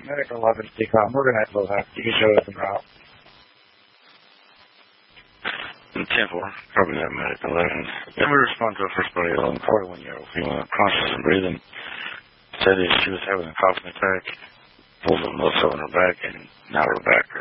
Medical 11, decom. We're going to have low half. You can show us en route. 10-4, probably that medic 11. Then we respond to a first body 11, 41-year-old female, conscious and breathing. Said that she was having a coughing attack, pulled a muscle in her back, and now her back